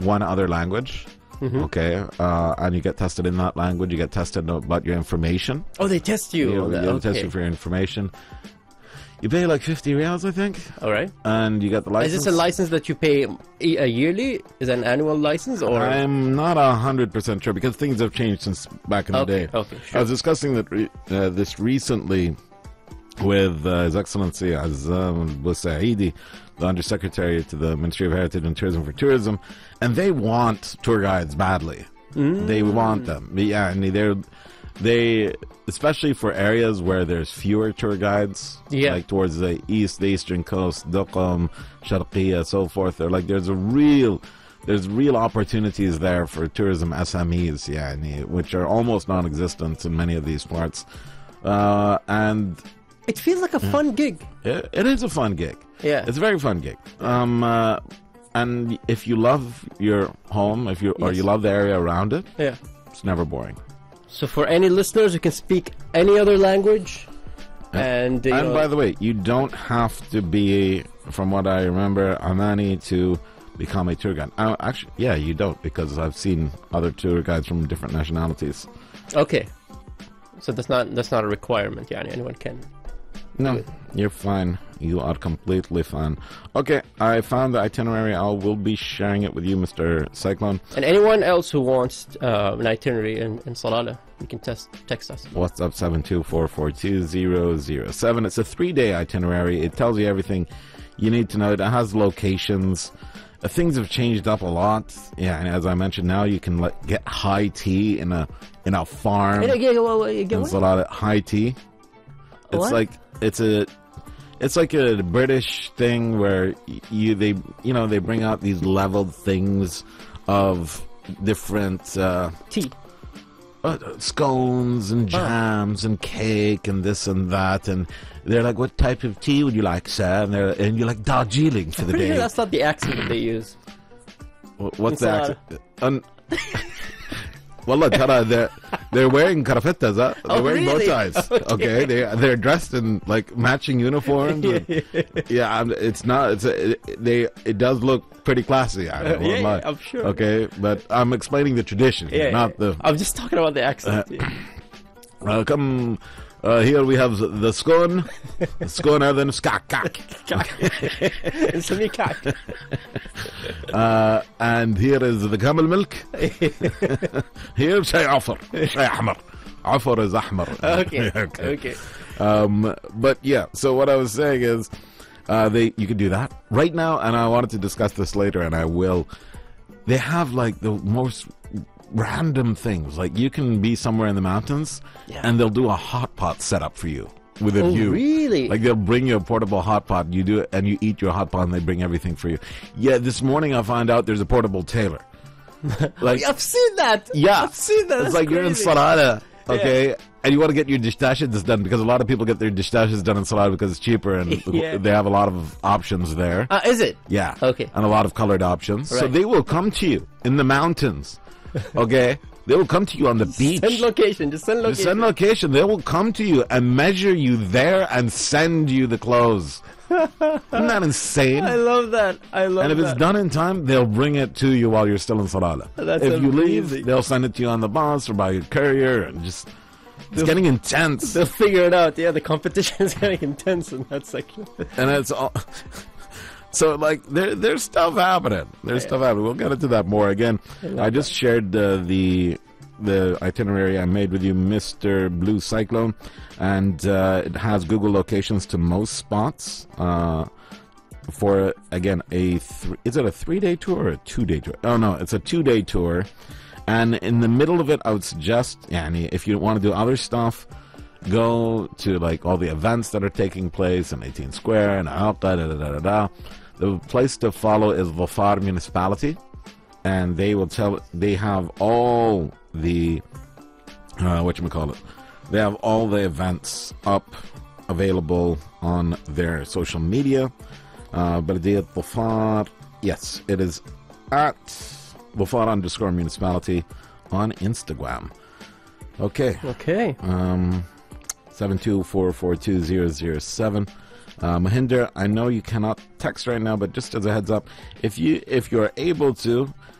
one other language. Okay, and you get tested in that language. You get tested about your information. Oh, they test you. They test you for your information. You pay like 50 riyals, I think. All right. And you get the license. Is this a license that you pay a yearly? Is it an annual license? Or I'm not 100% sure because things have changed since back in the day. Okay, sure. I was discussing this recently with His Excellency Azam Bousaidi, the Undersecretary to the Ministry of Heritage and Tourism for Tourism, and they want tour guides badly. They want them. Yeah, and they especially for areas where there's fewer tour guides, like towards the eastern coast, Duqm, Sharqiya, so forth. They're like there's real opportunities there for tourism SMEs, which are almost non-existent in many of these parts, and it feels like a fun gig. It is a fun gig. Yeah, it's a very fun gig. And if you love your home, or you love the area around it, it's never boring. So for any listeners who can speak any other language, and by the way, you don't have to be, from what I remember, Amani to become a tour guide. Actually, you don't, because I've seen other tour guides from different nationalities. Okay, so that's not a requirement. Yeah, anyone can. No, you're fine. You are completely fine. Okay, I found the itinerary. I will be sharing it with you, Mr. Cyclone. And anyone else who wants an itinerary in Salalah, you can text us. WhatsApp 724420007. It's a 3-day itinerary. It tells you everything you need to know. It has locations. Things have changed up a lot. Yeah, and as I mentioned, now you can get high tea in a farm. In Salalah, high tea. It's like it's like a British thing where they bring out these leveled things of different tea, scones and jams and cake and this and that, and they're like, "What type of tea would you like, sir?" And you're like, "Darjeeling for the day." Sure that's not the accent that they use. What's the accent? Wallah, tara, they're wearing karafettas, huh? They're wearing bow ties. Okay, they're dressed in like matching uniforms. It's not. It does look pretty classy. I don't know why. I'm sure. Okay, but I'm explaining the tradition, not the. I'm just talking about the accent. Come. Here we have the scone. The scone and then skak. And here is the camel milk. Here shay afar. Shay ahmar. Afar is ahmar. Okay. But yeah, so what I was saying is you could do that right now, and I wanted to discuss this later, and I will. They have like the most random things. Like you can be somewhere in the mountains and they'll do a hot pot setup for you with a view. Really? Like they'll bring you a portable hot pot, you do it and you eat your hot pot and they bring everything for you. Yeah, this morning I found out there's a portable tailor. Like I've seen that. Yeah. I've seen that. It's like crazy. You're in Salalah, okay? And you want to get your dishtashes done because a lot of people get their dishtashes done in Salalah because it's cheaper and they have a lot of options there. Is it? Yeah. Okay. And a lot of colored options. Right. So they will come to you in the mountains. Okay, they will come to you on the beach. Just send location. They will come to you and measure you there and send you the clothes. Isn't that insane? I love that. And if it's done in time, they'll bring it to you while you're still in Salalah. If you leave, they'll send it to you on the bus or by your courier, and it's getting intense. They'll figure it out. Yeah, the competition is getting intense in that section. And it's all. So, like, there's stuff happening. Stuff happening. We'll get into that more. Again, I just shared the itinerary I made with you, Mr. Blue Cyclone, and it has Google locations to most spots for, again, is it a 3-day tour or a 2-day tour? Oh, no, it's a 2-day tour. And in the middle of it, I would suggest, if you want to do other stuff, go to, like, all the events that are taking place in 18 Square and Alqa, The place to follow is Dhofar Municipality, and they have all the they have all the events up available on their social media. Baladiyat Dhofar, yes, it is at Dhofar_municipality on Instagram. Okay. 724420007. Mahinder, I know you cannot text right now, but just as a heads up, if you're able to,